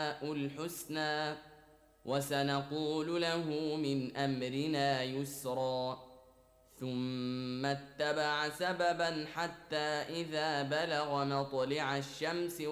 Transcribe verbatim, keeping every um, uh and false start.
الأسماء الحسنى وسنقول له من أمرنا يسرا ثم اتبع سببا حتى إذا بلغ مطلع الشمس